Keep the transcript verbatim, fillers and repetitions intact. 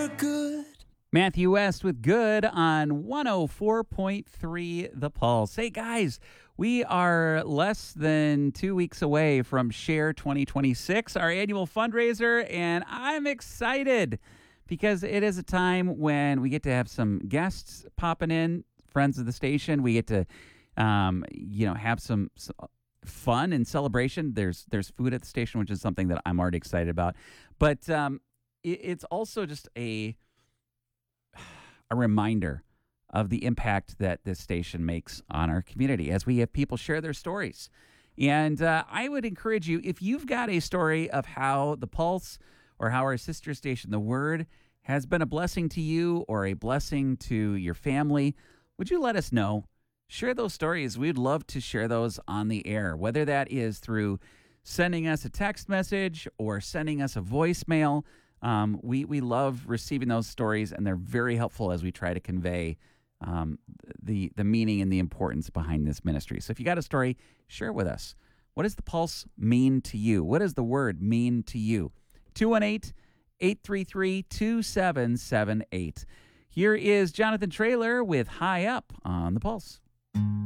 Matthew West with Good on one oh four point three The Pulse. Hey, guys, we are less than two weeks away from Share twenty twenty-six, our annual fundraiser, and I'm excited because it is a time when we get to have some guests popping in, friends of the station. We get to, um, you know, have some, some fun and celebration. There's there's food at the station, which is something that I'm already excited about. But um, it, it's also just a... a reminder of the impact that this station makes on our community as we have people share their stories. And uh, I would encourage you, if you've got a story of how the Pulse or how our sister station, The Word, has been a blessing to you or a blessing to your family, would you let us know? Share those stories. We'd love to share those on the air, whether that is through sending us a text message or sending us a voicemail. Um, we, we love receiving those stories, and they're very helpful as we try to convey um, the, the meaning and the importance behind this ministry. So if you got a story, share it with us. What does the Pulse mean to you? What does the Word mean to you? two one eight, eight three three, two seven seven eight. Here is Jonathan Traylor with High Up on the Pulse.